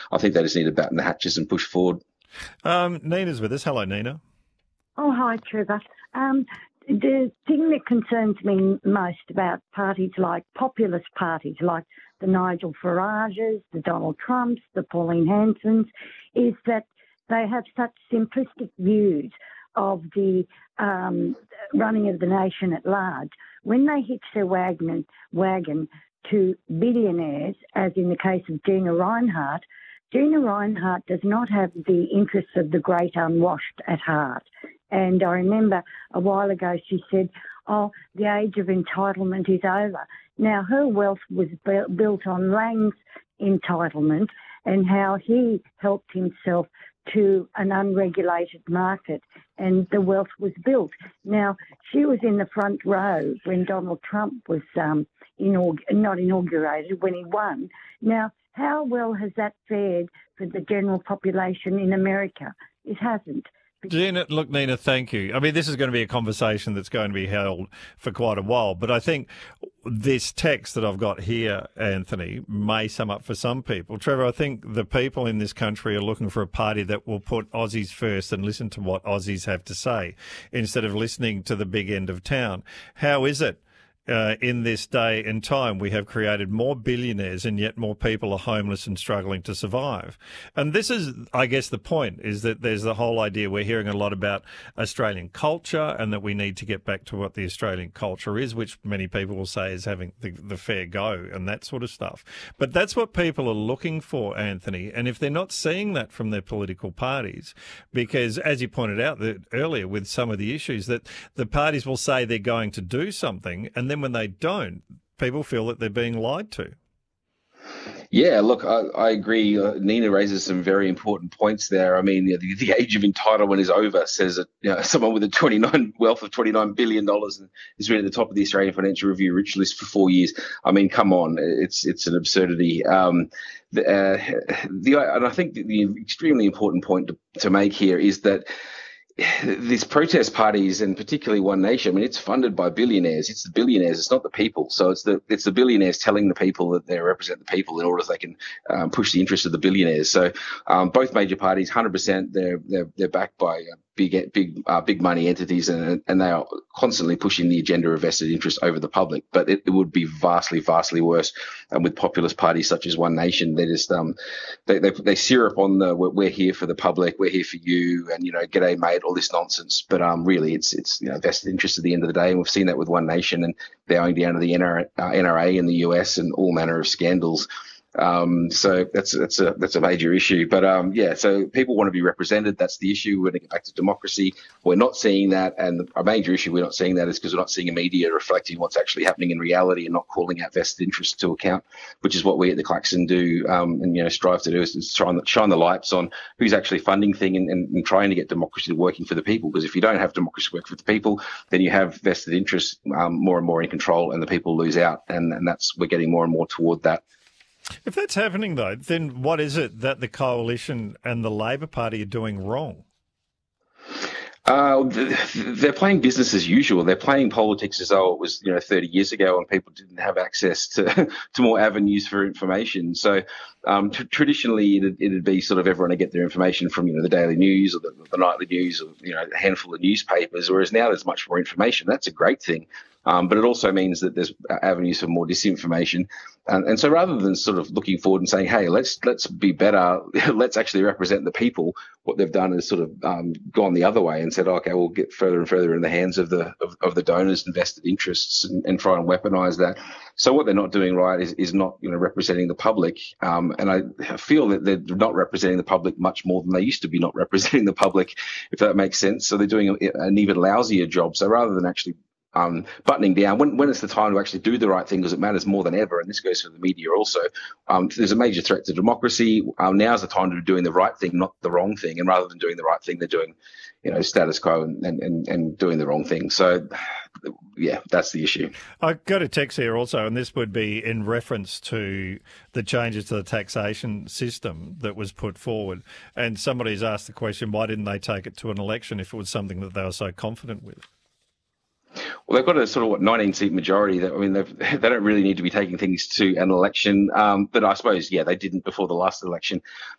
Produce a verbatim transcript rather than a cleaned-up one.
I think they just need to batten the hatches and push forward. Um, Nina's with us. Hello, Nina. Oh, hi, Trevor. Um, the thing that concerns me most about parties like populist parties like the Nigel Farages, the Donald Trumps, the Pauline Hansons, is that they have such simplistic views of the um, running of the nation at large. When they hitch their wagon, wagon to billionaires, as in the case of Gina Rinehart, Gina Rinehart does not have the interests of the great unwashed at heart. And I remember a while ago she said, oh, the age of entitlement is over. Now, her wealth was bu- built on Lang's entitlement and how he helped himself to an unregulated market, and the wealth was built. Now, she was in the front row when Donald Trump was um, inaug- not inaugurated, when he won. Now, how well has that fared for the general population in America? It hasn't. Gina, look, Nina, thank you. I mean, this is going to be a conversation that's going to be held for quite a while, but I think this text that I've got here, Anthony, may sum up for some people. Trevor, I think the people in this country are looking for a party that will put Aussies first and listen to what Aussies have to say instead of listening to the big end of town. How is it? Uh, in this day and time, we have created more billionaires and yet more people are homeless and struggling to survive. And this is, I guess, the point is that there's the whole idea we're hearing a lot about Australian culture and that we need to get back to what the Australian culture is, which many people will say is having the, the fair go and that sort of stuff. But that's what people are looking for, Anthony. And if they're not seeing that from their political parties, because as you pointed out that earlier with some of the issues, that the parties will say they're going to do something and then when they don't, people feel that they're being lied to. Yeah, look, I, I agree. Uh, Nina raises some very important points there. I mean, the, the age of entitlement is over, says that, you know, someone with a twenty-nine wealth of twenty-nine billion dollars and has been at the top of the Australian Financial Review rich list for four years. I mean, come on, it's it's an absurdity. Um, the, uh, the and I think the, the extremely important point to, to make here is that these protest parties, and particularly One Nation, I mean, it's funded by billionaires. It's the billionaires. It's not the people. So it's the it's the billionaires telling the people that they represent the people in order that they can um, push the interests of the billionaires. So um, both major parties, one hundred percent, they're they're they're backed by uh, big big uh, big money entities, and and they are constantly pushing the agenda of vested interest over the public. But it, it would be vastly vastly worse um, with populist parties such as One Nation. They just um they they, they syrup on the we're here for the public, we're here for you, and you know, g'day mate, all this nonsense. But um really it's it's you know, vested interest at the end of the day, and we've seen that with One Nation, and they're going down to the N R A, uh, N R A in the U S and all manner of scandals. Um, so that's that's a that's a major issue. But um, yeah, so people want to be represented. That's the issue. We're going to get back to democracy. We're not seeing that, and a major issue we're not seeing that is because we're not seeing a media reflecting what's actually happening in reality and not calling out vested interests to account, which is what we at the Klaxon do, um, and you know strive to do is, is try and shine the lights on who's actually funding thing and, and, and trying to get democracy working for the people. Because if you don't have democracy work for the people, then you have vested interests um, more and more in control, and the people lose out. And, and that's we're getting more and more toward that. If that's happening, though, then what is it that the Coalition and the Labor Party are doing wrong? Uh, they're playing business as usual. They're playing politics as though it was, you know, thirty years ago when people didn't have access to, to more avenues for information. So um, t- traditionally, it'd, it'd be sort of everyone to get their information from, you know, the daily news or the, the nightly news or, you know, a handful of newspapers, whereas now there's much more information. That's a great thing. Um, but it also means that there's avenues for more disinformation. And, and so rather than sort of looking forward and saying, hey, let's let's be better, let's actually represent the people, what they've done is sort of um, gone the other way and said, okay, we'll get further and further in the hands of the of, of the donors and vested interests and, and try and weaponize that. So what they're not doing right is, is not, you know, representing the public. Um, and I feel that they're not representing the public much more than they used to be not representing the public, if that makes sense. So they're doing a, an even lousier job. So rather than actually Um, buttoning down when when it's the time to actually do the right thing, because it matters more than ever, and this goes for the media also. Um, there's a major threat to democracy. Um, now's the time to be doing the right thing, not the wrong thing. And rather than doing the right thing, they're doing, you know, status quo and and, and doing the wrong thing. So, yeah, that's the issue. I got a text here also, and this would be in reference to the changes to the taxation system that was put forward. And somebody's asked the question, why didn't they take it to an election if it was something that they were so confident with? Well, they've got a sort of what nineteen seat majority. That I mean, they don't really need to be taking things to an election. Um, but I suppose, yeah, they didn't before the last election.